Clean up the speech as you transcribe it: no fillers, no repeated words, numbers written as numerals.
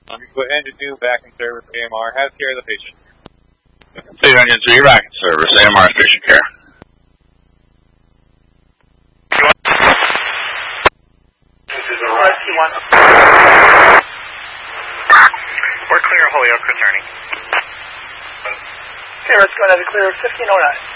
Put engine 2 back in service, AMR has care of the patient. State engine 2, you're back in service, AMR is patient care. We're clear, Holyoke returning. Okay, let's go ahead and clear 1509.